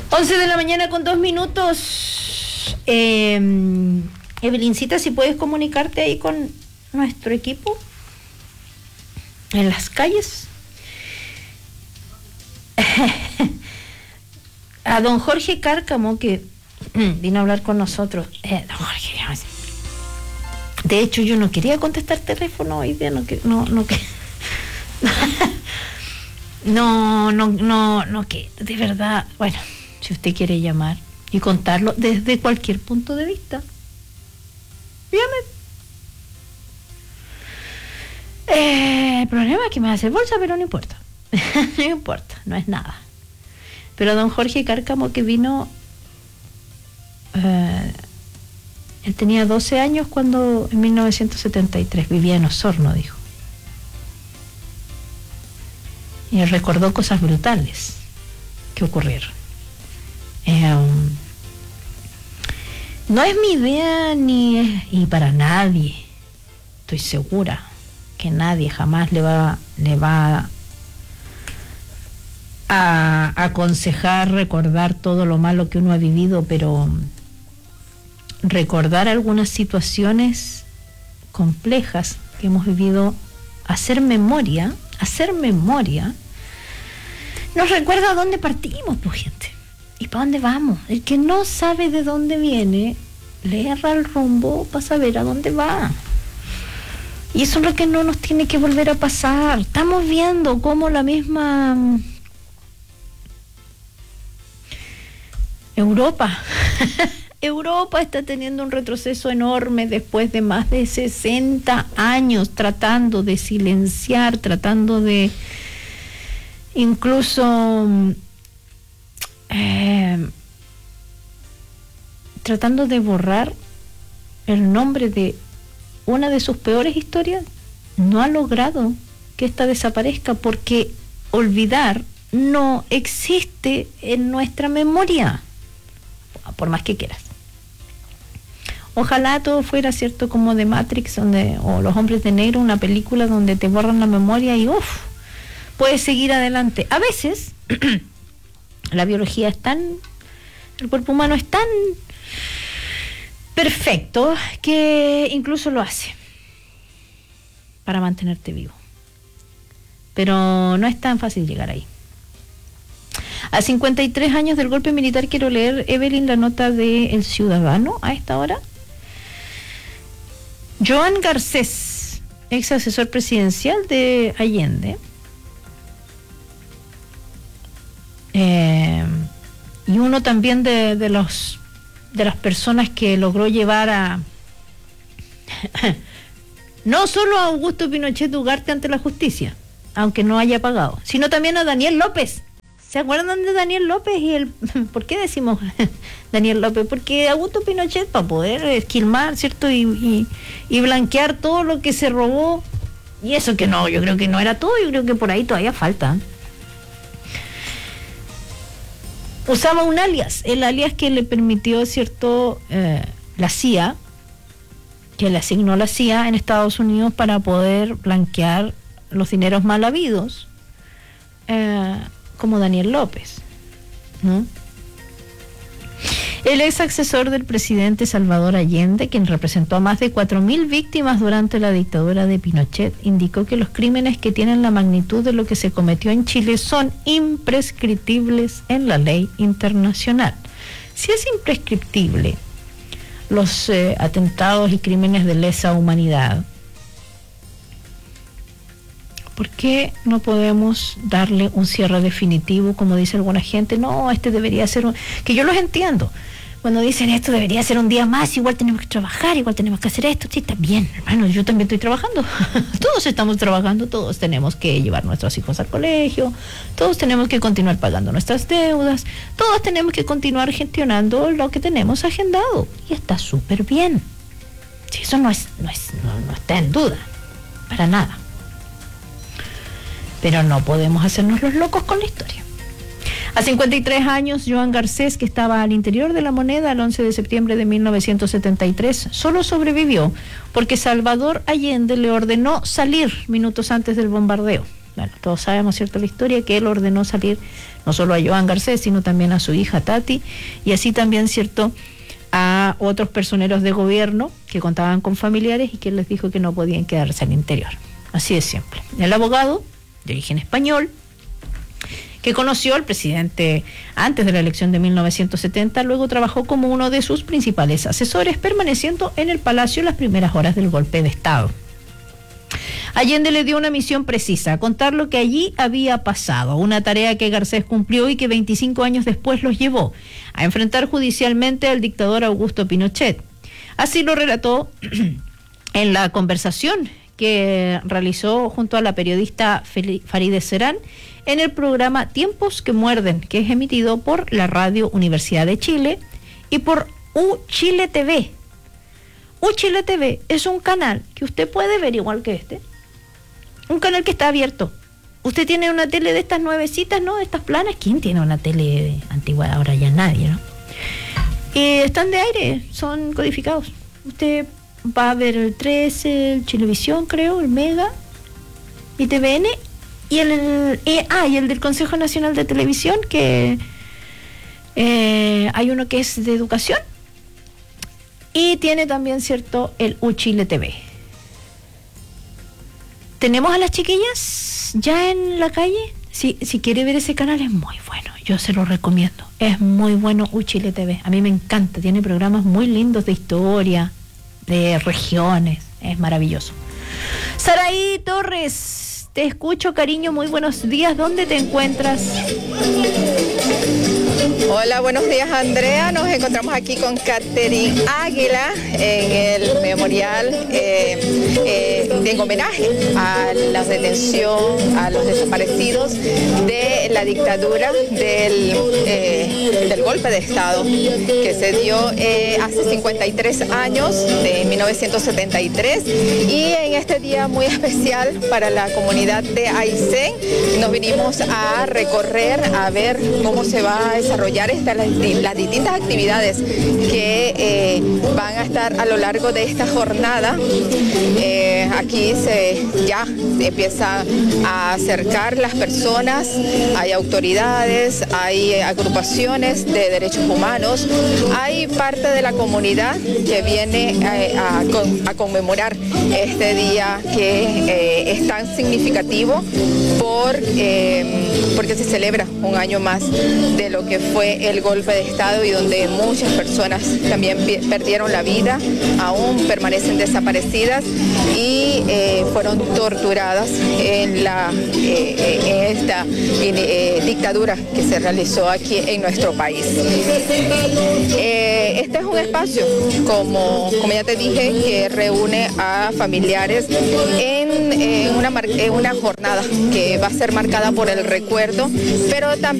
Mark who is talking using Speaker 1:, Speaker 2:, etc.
Speaker 1: 11 de la mañana con 2 minutos. Evelincita, si puedes comunicarte ahí con nuestro equipo en las calles. A don Jorge Cárcamo, que vino a hablar con nosotros. Don Jorge, de hecho yo no quería contestar teléfono hoy día, no, que de verdad, bueno, si usted quiere llamar y contarlo desde cualquier punto de vista, llame. El problema es que me hace bolsa, pero no importa. No importa, no es nada. Pero don Jorge Cárcamo, que vino, él tenía 12 años cuando en 1973 vivía en Osorno, dijo. Y él recordó cosas brutales que ocurrieron. No es mi idea y para nadie, estoy segura que nadie jamás le va a aconsejar recordar todo lo malo que uno ha vivido, pero recordar algunas situaciones complejas que hemos vivido, hacer memoria, nos recuerda a dónde partimos, pues, gente, y para dónde vamos. El que no sabe de dónde viene, le erra el rumbo para saber a dónde va. Y eso es lo que no nos tiene que volver a pasar. Estamos viendo cómo la misma Europa está teniendo un retroceso enorme después de más de 60 años tratando de silenciar, tratando de incluso tratando de borrar el nombre de una de sus peores historias. No ha logrado que esta desaparezca, porque olvidar no existe en nuestra memoria, por más que quieras. Ojalá todo fuera cierto como de Matrix, o Los Hombres de Negro, una película donde te borran la memoria y puedes seguir adelante. A veces la biología es el cuerpo humano es tan perfecto que incluso lo hace para mantenerte vivo, pero no es tan fácil llegar ahí. A 53 años del golpe militar, quiero leer, Evelyn, la nota de El Ciudadano a esta hora. Joan Garcés, ex asesor presidencial de Allende, y uno también de las personas que logró llevar a no solo a Augusto Pinochet Ugarte ante la justicia, aunque no haya pagado, sino también a Daniel López. ¿Se acuerdan de Daniel López? ¿Por qué decimos Daniel López? Porque Augusto Pinochet, para poder esquilmar, ¿cierto? Y blanquear todo lo que se robó, y eso que no, yo creo que no era todo, yo creo que por ahí todavía falta. Usaba un alias, el alias que le permitió, ¿cierto? La CIA, que le asignó la CIA en Estados Unidos para poder blanquear los dineros mal habidos, como Daniel López, ¿no? El ex asesor del presidente Salvador Allende, quien representó a más de 4.000 víctimas durante la dictadura de Pinochet, indicó que los crímenes que tienen la magnitud de lo que se cometió en Chile son imprescriptibles en la ley internacional. Si es imprescriptible los atentados y crímenes de lesa humanidad, ¿por qué no podemos darle un cierre definitivo, como dice alguna gente? No, debería ser que yo los entiendo. Cuando dicen esto debería ser un día más, igual tenemos que trabajar, igual tenemos que hacer esto. Sí, está bien, hermano, yo también estoy trabajando. Todos estamos trabajando, todos tenemos que llevar nuestros hijos al colegio, todos tenemos que continuar pagando nuestras deudas, todos tenemos que continuar gestionando lo que tenemos agendado. Y está súper bien. Sí, eso no está en duda, para nada. Pero no podemos hacernos los locos con la historia. A 53 años, Joan Garcés, que estaba al interior de la Moneda el 11 de septiembre de 1973, solo sobrevivió porque Salvador Allende le ordenó salir minutos antes del bombardeo. Bueno, todos sabemos, ¿cierto?, la historia, que él ordenó salir no solo a Joan Garcés, sino también a su hija Tati, y así también, ¿cierto?, a otros personeros de gobierno que contaban con familiares y que les dijo que no podían quedarse al interior. Así de simple. El abogado, de origen español, que conoció al presidente antes de la elección de 1970, luego trabajó como uno de sus principales asesores, permaneciendo en el palacio las primeras horas del golpe de Estado. Allende le dio una misión precisa: contar lo que allí había pasado, una tarea que Garcés cumplió y que 25 años después los llevó a enfrentar judicialmente al dictador Augusto Pinochet. Así lo relató en la conversación que realizó junto a la periodista Farideh Serán en el programa Tiempos que Muerden, que es emitido por la Radio Universidad de Chile y por UChile TV. UChile TV es un canal que usted puede ver igual que este, un canal que está abierto. Usted tiene una tele de estas nuevecitas, ¿no?, de estas planas. ¿Quién tiene una tele antigua? Ahora ya nadie, ¿no? Y están de aire, son codificados. Usted va a ver el 13, el Chilevisión, creo, el Mega, y TVN, y el del Consejo Nacional de Televisión, que hay uno que es de educación, y tiene también, ¿cierto?, el UChile TV. Tenemos a las chiquillas ya en la calle. Si quiere ver ese canal, es muy bueno, yo se lo recomiendo. Es muy bueno UChile TV, a mí me encanta, tiene programas muy lindos de historia, de regiones, es maravilloso. Saraí Torres, te escucho, cariño, muy buenos días, ¿dónde te encuentras?
Speaker 2: Hola, buenos días, Andrea. Nos encontramos aquí con Catherine Águila en el memorial en homenaje a la detención, a los desaparecidos de la dictadura del golpe de Estado que se dio hace 53 años, de 1973, y en este día muy especial para la comunidad de Aysén nos vinimos a recorrer, a ver cómo se va a desarrollar las distintas actividades que van a estar a lo largo de esta jornada. Aquí ya empieza a acercar las personas, hay autoridades, hay agrupaciones de derechos humanos, hay parte de la comunidad que viene a conmemorar este día que es tan significativo porque se celebra un año más de lo que fue el golpe de Estado y donde muchas personas también perdieron la vida, aún permanecen desaparecidas y fueron torturadas en esta dictadura que se realizó aquí en nuestro país. Este es un espacio, como ya te dije, que reúne a familiares en una jornada que va a ser marcada por el recuerdo, pero también